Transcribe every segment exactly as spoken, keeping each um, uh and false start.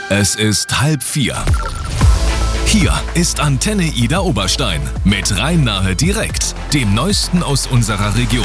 Es ist halb vier. Hier ist Antenne Ida Oberstein mit Rhein-Nahe direkt, dem Neuesten aus unserer Region.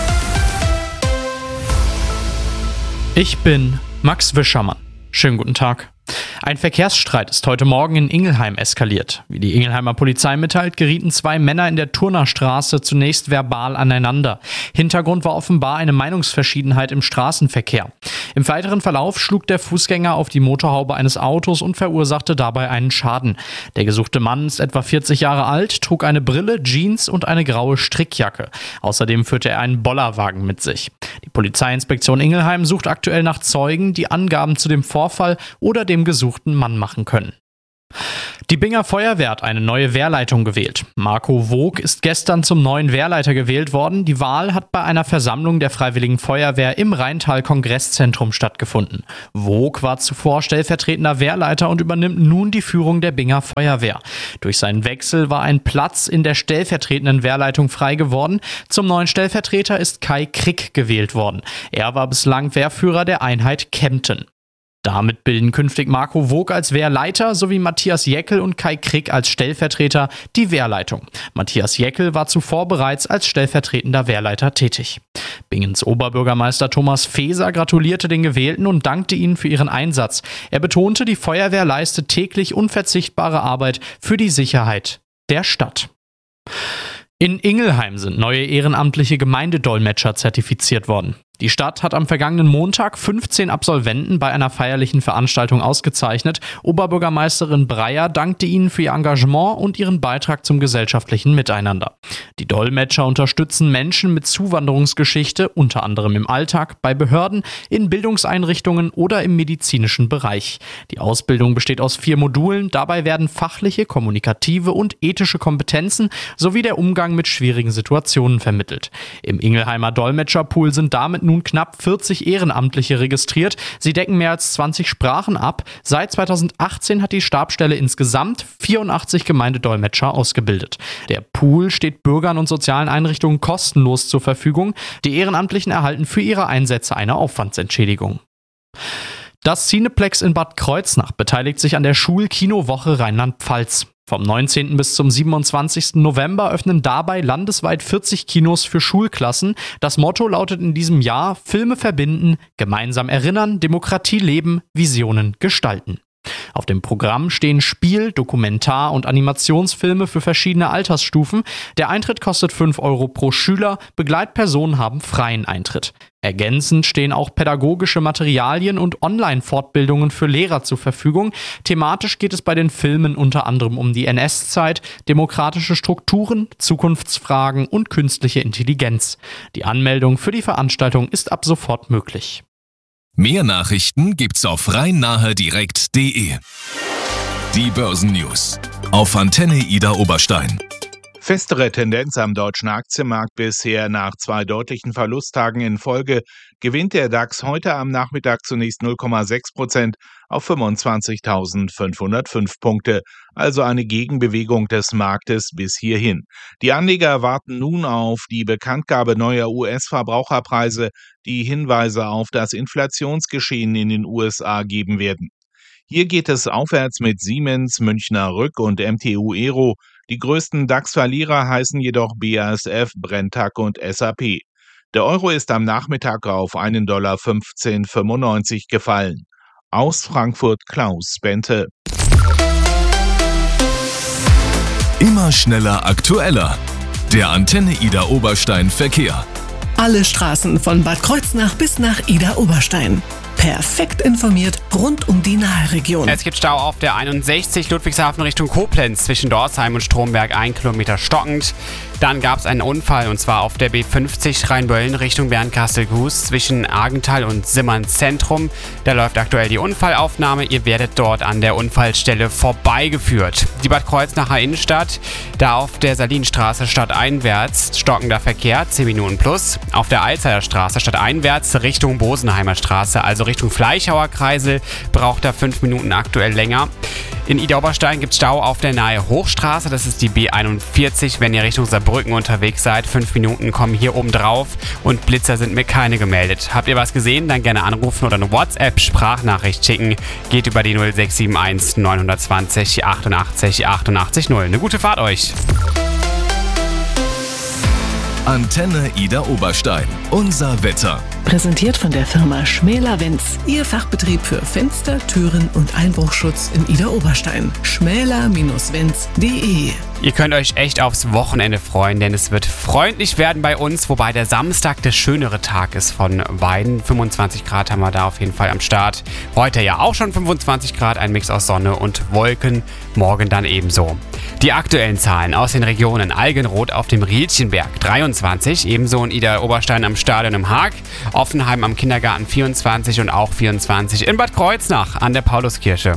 Ich bin Max Wischermann. Schönen guten Tag. Ein Verkehrsstreit ist heute Morgen in Ingelheim eskaliert. Wie die Ingelheimer Polizei mitteilt, gerieten zwei Männer in der Turnerstraße zunächst verbal aneinander. Hintergrund war offenbar eine Meinungsverschiedenheit im Straßenverkehr. Im weiteren Verlauf schlug der Fußgänger auf die Motorhaube eines Autos und verursachte dabei einen Schaden. Der gesuchte Mann ist etwa vierzig Jahre alt, trug eine Brille, Jeans und eine graue Strickjacke. Außerdem führte er einen Bollerwagen mit sich. Die Polizeiinspektion Ingelheim sucht aktuell nach Zeugen, die Angaben zu dem Vorfall oder dem gesuchten Mann machen können. Die Binger Feuerwehr hat eine neue Wehrleitung gewählt. Marco Vogt ist gestern zum neuen Wehrleiter gewählt worden. Die Wahl hat bei einer Versammlung der Freiwilligen Feuerwehr im Rheintal-Kongresszentrum stattgefunden. Vogt war zuvor stellvertretender Wehrleiter und übernimmt nun die Führung der Binger Feuerwehr. Durch seinen Wechsel war ein Platz in der stellvertretenden Wehrleitung frei geworden. Zum neuen Stellvertreter ist Kai Krick gewählt worden. Er war bislang Wehrführer der Einheit Kempten. Damit bilden künftig Marco Vogt als Wehrleiter sowie Matthias Jeckel und Kai Krick als Stellvertreter die Wehrleitung. Matthias Jeckel war zuvor bereits als stellvertretender Wehrleiter tätig. Bingens Oberbürgermeister Thomas Feser gratulierte den Gewählten und dankte ihnen für ihren Einsatz. Er betonte, die Feuerwehr leistet täglich unverzichtbare Arbeit für die Sicherheit der Stadt. In Ingelheim sind neue ehrenamtliche Gemeindedolmetscher zertifiziert worden. Die Stadt hat am vergangenen Montag fünfzehn Absolventen bei einer feierlichen Veranstaltung ausgezeichnet. Oberbürgermeisterin Breyer dankte ihnen für ihr Engagement und ihren Beitrag zum gesellschaftlichen Miteinander. Die Dolmetscher unterstützen Menschen mit Zuwanderungsgeschichte, unter anderem im Alltag, bei Behörden, in Bildungseinrichtungen oder im medizinischen Bereich. Die Ausbildung besteht aus vier Modulen. Dabei werden fachliche, kommunikative und ethische Kompetenzen sowie der Umgang mit schwierigen Situationen vermittelt. Im Ingelheimer Dolmetscherpool sind damit nun knapp vierzig Ehrenamtliche registriert. Sie decken mehr als zwanzig Sprachen ab. Seit zweitausendachtzehn hat die Stabsstelle insgesamt vierundachtzig Gemeindedolmetscher ausgebildet. Der Pool steht Bürgern und sozialen Einrichtungen kostenlos zur Verfügung. Die Ehrenamtlichen erhalten für ihre Einsätze eine Aufwandsentschädigung. Das Cineplex in Bad Kreuznach beteiligt sich an der Schul-Kinowoche Rheinland-Pfalz. Vom neunzehnten bis zum siebenundzwanzigsten November öffnen dabei landesweit vierzig Kinos für Schulklassen. Das Motto lautet in diesem Jahr: Filme verbinden, gemeinsam erinnern, Demokratie leben, Visionen gestalten. Auf dem Programm stehen Spiel-, Dokumentar- und Animationsfilme für verschiedene Altersstufen. Der Eintritt kostet fünf Euro pro Schüler, Begleitpersonen haben freien Eintritt. Ergänzend stehen auch pädagogische Materialien und Online-Fortbildungen für Lehrer zur Verfügung. Thematisch geht es bei den Filmen unter anderem um die N S-Zeit, demokratische Strukturen, Zukunftsfragen und künstliche Intelligenz. Die Anmeldung für die Veranstaltung ist ab sofort möglich. Mehr Nachrichten gibt's auf rhein-nahe direkt punkt de. Die Börsennews auf Antenne Ida Oberstein. Festere Tendenz am deutschen Aktienmarkt bisher. Nach zwei deutlichen Verlusttagen in Folge gewinnt der DAX heute am Nachmittag zunächst null Komma sechs Prozent auf fünfundzwanzigtausendfünfhundertfünf Punkte, also eine Gegenbewegung des Marktes bis hierhin. Die Anleger warten nun auf die Bekanntgabe neuer U S-Verbraucherpreise, die Hinweise auf das Inflationsgeschehen in den U S A geben werden. Hier geht es aufwärts mit Siemens, Münchner Rück und M T U Aero. Die größten DAX-Verlierer heißen jedoch B A S F, Brenntag und S A P. Der Euro ist am Nachmittag auf einen Dollar fünfzehn Komma fünfundneunzig gefallen. Aus Frankfurt Klaus Bente. Immer schneller, aktueller. Der Antenne Ida Oberstein Verkehr. Alle Straßen von Bad Kreuznach bis nach Ida Oberstein. Perfekt informiert rund um die Nahe-Region. Es gibt Stau auf der einundsechzig Ludwigshafen Richtung Koblenz zwischen Dorsheim und Stromberg, ein Kilometer stockend. Dann gab es einen Unfall und zwar auf der B fünfzig Rheinböllen Richtung Bernkastel-Kues zwischen Argenthal und Simmern Zentrum. Da läuft aktuell die Unfallaufnahme. Ihr werdet dort an der Unfallstelle vorbeigeführt. Die Bad Kreuznacher Innenstadt, da auf der Salinstraße stadteinwärts stockender Verkehr, zehn Minuten plus. Auf der Alzheimer Straße stadteinwärts Richtung Bosenheimer Straße, also Richtung Fleischhauer Kreisel, braucht da fünf Minuten aktuell länger. In Idar-Oberstein gibt es Stau auf der Nahe Hochstraße, das ist die B einundvierzig, wenn ihr Richtung Saarbrücken unterwegs seid. Fünf Minuten kommen hier oben drauf und Blitzer sind mir keine gemeldet. Habt ihr was gesehen, dann gerne anrufen oder eine WhatsApp-Sprachnachricht schicken. Geht über die null sechs sieben eins neun zwei null achtundachtzig achtundachtzig null. Eine gute Fahrt euch! Antenne Idar Oberstein. Unser Wetter. Präsentiert von der Firma Schmäler-Wenz. Ihr Fachbetrieb für Fenster, Türen und Einbruchschutz in Idar Oberstein. schmäler Wenz punkt de. Ihr könnt euch echt aufs Wochenende freuen, denn es wird freundlich werden bei uns, wobei der Samstag der schönere Tag ist von beiden. fünfundzwanzig Grad haben wir da auf jeden Fall am Start. Heute ja auch schon fünfundzwanzig Grad, ein Mix aus Sonne und Wolken. Morgen dann ebenso. Die aktuellen Zahlen aus den Regionen: Algenroth auf dem Rielchenberg dreiundzwanzig, ebenso in Idar Oberstein am Stadion im Haag, Offenheim am Kindergarten vierundzwanzig und auch vierundzwanzig in Bad Kreuznach an der Pauluskirche.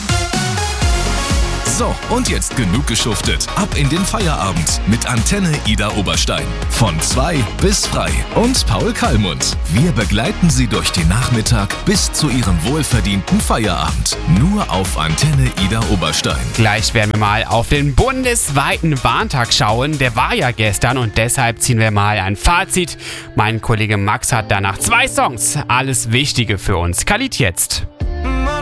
So, und jetzt genug geschuftet. Ab in den Feierabend mit Antenne Idar Oberstein. Von zwei bis frei. Und Paul Kallmund. Wir begleiten Sie durch den Nachmittag bis zu Ihrem wohlverdienten Feierabend. Nur auf Antenne Idar Oberstein. Gleich werden wir mal auf den bundesweiten Warntag schauen. Der war ja gestern und deshalb ziehen wir mal ein Fazit. Mein Kollege Max hat danach zwei Songs. Alles Wichtige für uns. Khalid jetzt.